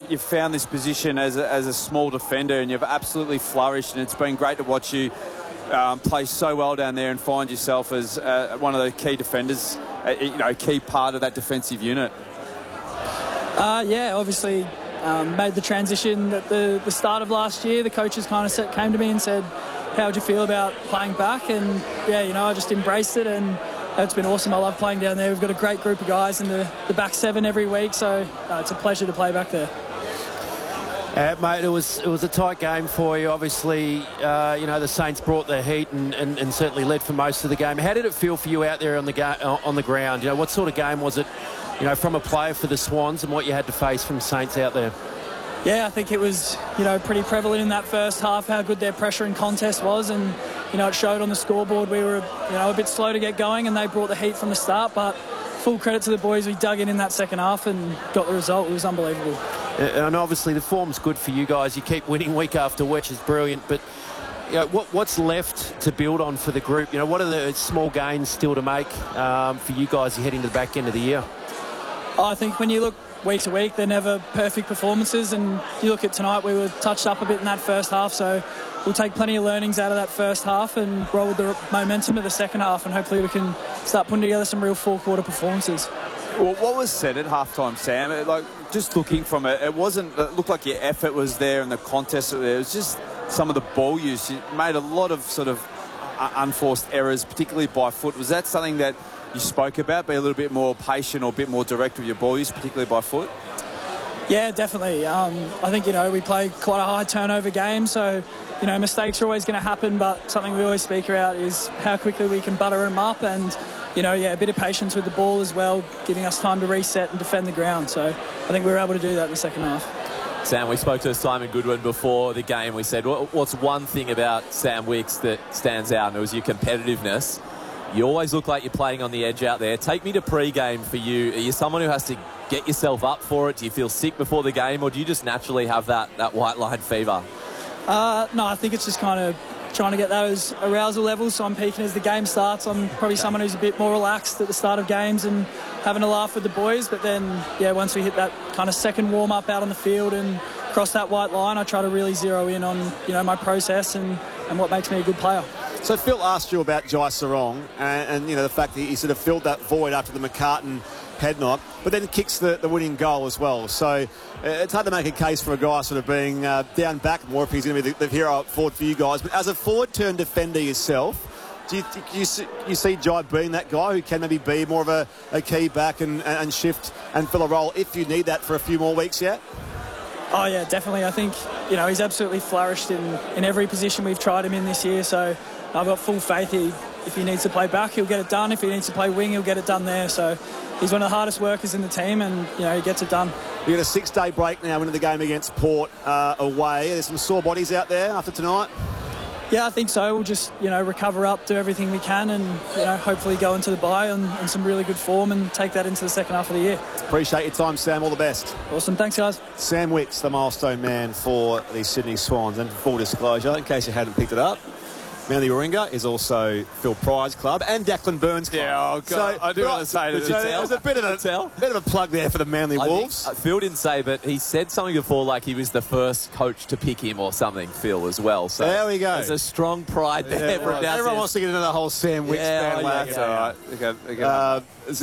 you've found this position as a small defender, and you've absolutely flourished, and it's been great to watch you play so well down there and find yourself as one of the key defenders, key part of that defensive unit. Yeah, obviously made the transition at the start of last year. The coaches kind of came to me and said, how would you feel about playing back? And yeah, I just embraced it, and it's been awesome. I love playing down there. We've got a great group of guys in the back seven every week, so it's a pleasure to play back there. Mate, it was a tight game for you. Obviously, the Saints brought the heat and certainly led for most of the game. How did it feel for you out there on the ground? What sort of game was it, from a player for the Swans, and what you had to face from Saints out there? Yeah, I think it was, pretty prevalent in that first half how good their pressure and contest was, and, it showed on the scoreboard. We were, a bit slow to get going, and they brought the heat from the start, but full credit to the boys. We dug in that second half and got the result. It was unbelievable. And obviously the form's good for you guys. You keep winning week after week, which is brilliant, but what's left to build on for the group? What are the small gains still to make for you guys heading to the back end of the year? I think when you look week to week, they're never perfect performances, and you look at tonight, we were touched up a bit in that first half, so we'll take plenty of learnings out of that first half and roll with the momentum of the second half, and hopefully we can start putting together some real four-quarter performances. Well, what was said at halftime, Sam? Just looking from it, it looked like your effort was there and the contest was there. It was just some of the ball use. You made a lot of sort of unforced errors, particularly by foot. Was that something that you spoke about, be a little bit more patient or a bit more direct with your ball use, particularly by foot? Yeah, definitely. I think, we play quite a high turnover game, so, mistakes are always going to happen, but something we always speak about is how quickly we can butter them up, and, a bit of patience with the ball as well, giving us time to reset and defend the ground. So I think we were able to do that in the second half. Sam, we spoke to Simon Goodwin before the game. We said, what's one thing about Sam Wicks that stands out? And it was your competitiveness. You always look like you're playing on the edge out there. Take me to pre-game for you. Are you someone who has to get yourself up for it? Do you feel sick before the game, or do you just naturally have that white line fever? No, I think it's just kind of trying to get those arousal levels, so I'm peaking as the game starts. I'm probably someone who's a bit more relaxed at the start of games and having a laugh with the boys, but then, once we hit that kind of second warm-up out on the field and cross that white line, I try to really zero in on, my process and what makes me a good player. So Phil asked you about Jai Sarong and the fact that he sort of filled that void after the McCartan head knock, but then kicks the winning goal as well. So it's hard to make a case for a guy sort of being down back more if he's going to be the hero up forward for you guys. But as a forward-turn defender yourself, do you see Jai being that guy who can maybe be more of a key back and shift and fill a role if you need that for a few more weeks yet? Oh, yeah, definitely. I think, he's absolutely flourished in every position we've tried him in this year, so I've got full faith if he needs to play back, he'll get it done. If he needs to play wing, he'll get it done there. So he's one of the hardest workers in the team, and, he gets it done. You got a 6-day break now into the game against Port away. There's some sore bodies out there after tonight? Yeah, I think so. We'll just, recover up, do everything we can, and, hopefully go into the bye on some really good form and take that into the second half of the year. Appreciate your time, Sam. All the best. Awesome. Thanks, guys. Sam Wicks, the milestone man for the Sydney Swans. And full disclosure, in case you hadn't picked it up, Manly Warringah is also Phil Pryde's club and Declan Burns' club. Yeah, oh God, so, I do want to say that there's a bit of a plug there for the Manly Wolves. Phil didn't say, but he said something before, like he was the first coach to pick him or something, Phil, as well. So there we go. There's a strong pride there. Right. Everyone wants to get into the whole Sam Wicks bandwagon. That's all right.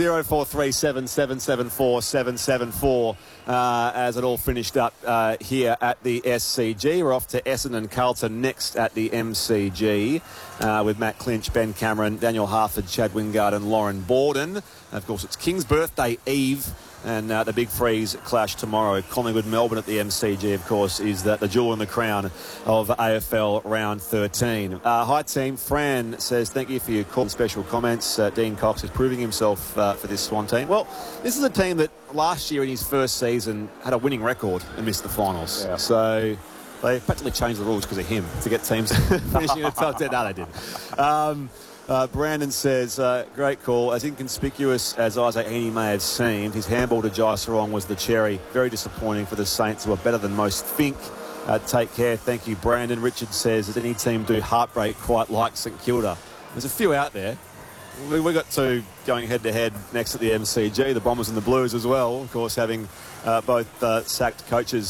0437 774 774 as it all finished up here at the SCG. We're off to Essendon and Carlton next at the MCG with Matt Clinch, Ben Cameron, Daniel Harford, Chad Wingard and Lauren Borden. Of course, it's King's birthday eve, and the big freeze clash tomorrow. Collingwood Melbourne at the MCG, of course, is the jewel in the crown of AFL round 13. Hi team, Fran says thank you for your call and special comments. Dean Cox is proving himself for this Swan team. Well, this is a team that last year in his first season had a winning record and missed the finals. Yeah. So they practically changed the rules because of him to get teams finishing in the top 10. No, they didn't. Brandon says, great call. As inconspicuous as Isaac Heaney may have seemed, his handball to Jai Sarong was the cherry. Very disappointing for the Saints, who are better than most think. Take care. Thank you, Brandon. Richard says, does any team do heartbreak quite like St Kilda? There's a few out there. We got two going head-to-head next at the MCG, the Bombers and the Blues as well, of course, having both sacked coaches